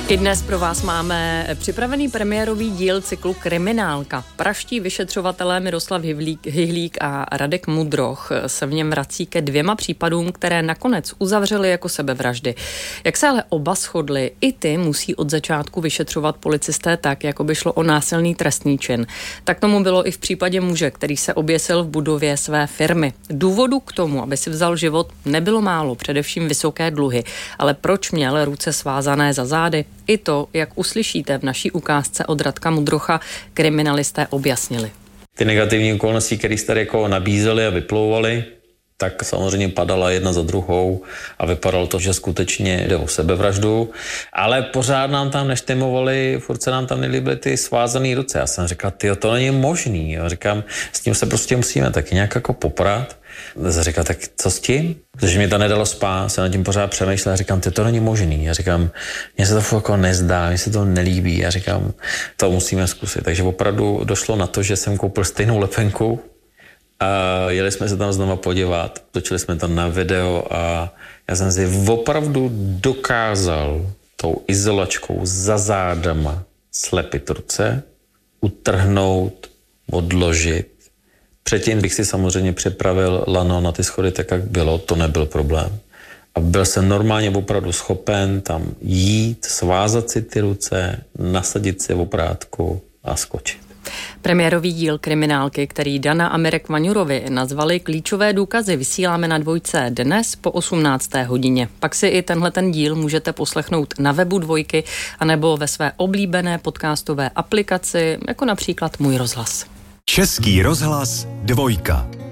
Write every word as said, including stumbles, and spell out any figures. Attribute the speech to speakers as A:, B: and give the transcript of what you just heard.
A: I dnes pro vás máme připravený premiérový díl cyklu Kriminálka. Praští vyšetřovatelé Miroslav Hyhlík, Hyhlík a Radek Mudroch se v něm vrací ke dvěma případům, které nakonec uzavřeli jako sebevraždy. Jak se ale oba shodli, i ty musí od začátku vyšetřovat policisté tak, jako by šlo o násilný trestný čin. Tak tomu bylo i v případě muže, který se oběsil v budově své firmy. Důvodu k tomu, aby si vzal život, nebylo málo, především vysoké dluhy. Ale proč měl ruce svázané za zády? I to, jak uslyšíte v naší ukázce od Radka Mudrocha, kriminalisté objasnili.
B: Ty negativní okolnosti, které jste jako nabízeli a vyplouvali, tak samozřejmě padala jedna za druhou a vypadalo to, že skutečně jde o sebevraždu, ale pořád nám tam neštemovali, furt se nám tam nelíbily ty svázané ruce. Já jsem říkal, tyjo, to není možný. Já říkám, s tím se prostě musíme taky nějak jako poprat. Já říkal, tak co s tím? Protože mi to nedalo spát, jsem nad tím pořád přemýšlel a říkám, ty to není možný. Já říkám, mně se to furt jako nezdá, mně se to nelíbí. Já říkám, to musíme zkusit. Takže opravdu došlo na to, že jsem koupil stejnou lepenku a jeli jsme se tam znova podívat. Točili jsme to na video a já jsem si opravdu dokázal tou izolačkou za zádama slepit ruce, utrhnout, odložit. Předtím bych si samozřejmě připravil lano na ty schody tak, jak bylo, to nebyl problém. A byl jsem normálně opravdu schopen tam jít, svázat si ty ruce, nasadit si oprátku a skočit.
A: Premiérový díl Kriminálky, který Dana a Mirek Vaňurovi nazvali Klíčové důkazy, vysíláme na Dvojce dnes po osmnácté hodině. Pak si i tenhle ten díl můžete poslechnout na webu Dvojky anebo ve své oblíbené podcastové aplikaci, jako například Můj rozhlas.
C: Český rozhlas Dvojka.